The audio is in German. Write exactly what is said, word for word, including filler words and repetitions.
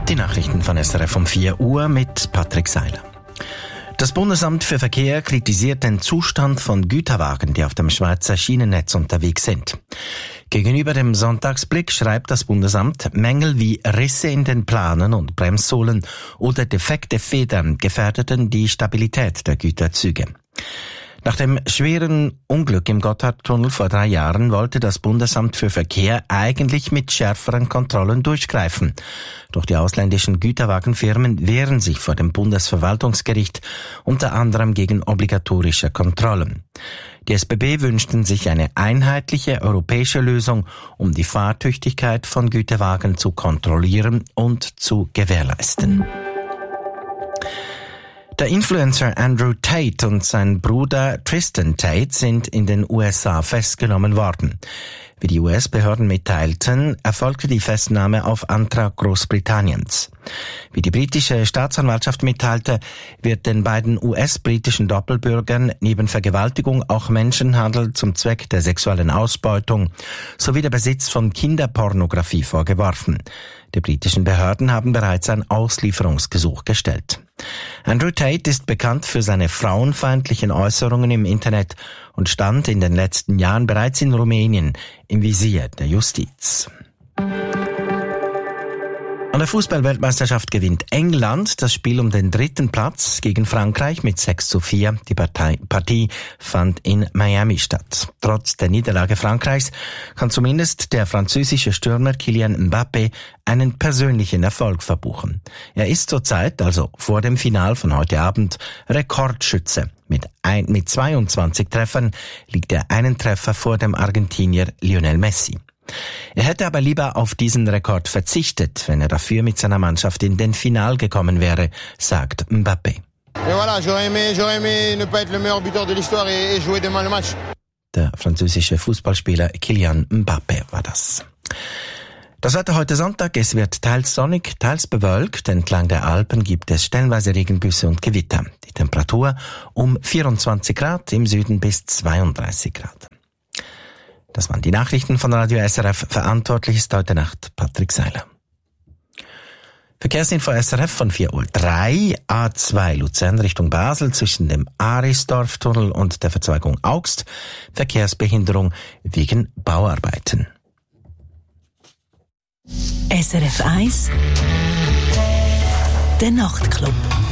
Die Nachrichten von S R F um vier Uhr mit Patrick Seiler. Das Bundesamt für Verkehr kritisiert den Zustand von Güterwagen, die auf dem Schweizer Schienennetz unterwegs sind. Gegenüber dem Sonntagsblick schreibt das Bundesamt, Mängel wie Risse in den Planen und Bremssohlen oder defekte Federn gefährdeten die Stabilität der Güterzüge. Nach dem schweren Unglück im Gotthardtunnel vor drei Jahren wollte das Bundesamt für Verkehr eigentlich mit schärferen Kontrollen durchgreifen. Doch die ausländischen Güterwagenfirmen wehren sich vor dem Bundesverwaltungsgericht, unter anderem gegen obligatorische Kontrollen. Die S B B wünschten sich eine einheitliche europäische Lösung, um die Fahrtüchtigkeit von Güterwagen zu kontrollieren und zu gewährleisten. Der Influencer Andrew Tate und sein Bruder Tristan Tate sind in den U S A festgenommen worden. Wie die U S-Behörden mitteilten, erfolgte die Festnahme auf Antrag Großbritanniens. Wie die britische Staatsanwaltschaft mitteilte, wird den beiden U S-britischen Doppelbürgern neben Vergewaltigung auch Menschenhandel zum Zweck der sexuellen Ausbeutung sowie der Besitz von Kinderpornografie vorgeworfen. Die britischen Behörden haben bereits ein Auslieferungsgesuch gestellt. Andrew Tate ist bekannt für seine frauenfeindlichen Äußerungen im Internet und stand in den letzten Jahren bereits in Rumänien im Visier der Justiz. An der Fußball-Weltmeisterschaft gewinnt England das Spiel um den dritten Platz gegen Frankreich mit sechs zu vier. Die Partei, Partie fand in Miami statt. Trotz der Niederlage Frankreichs kann zumindest der französische Stürmer Kylian Mbappé einen persönlichen Erfolg verbuchen. Er ist zurzeit, also vor dem Final von heute Abend, Rekordschütze. Mit, ein, mit zweiundzwanzig Treffern liegt er einen Treffer vor dem Argentinier Lionel Messi. Er hätte aber lieber auf diesen Rekord verzichtet, wenn er dafür mit seiner Mannschaft in den Final gekommen wäre, sagt Mbappé. Der französische Fußballspieler Kylian Mbappé war das. Das Wetter heute Sonntag, es wird teils sonnig, teils bewölkt. Entlang der Alpen gibt es stellenweise Regengüsse und Gewitter. Die Temperatur um vierundzwanzig Grad, im Süden bis zweiunddreißig Grad. Das waren die Nachrichten von Radio S R F. Verantwortlich ist heute Nacht Patrick Seiler. Verkehrsinfo S R F von vier Uhr drei, A zwei Luzern Richtung Basel zwischen dem Arisdorftunnel und der Verzweigung Augst. Verkehrsbehinderung wegen Bauarbeiten. S R F eins, der Nachtclub.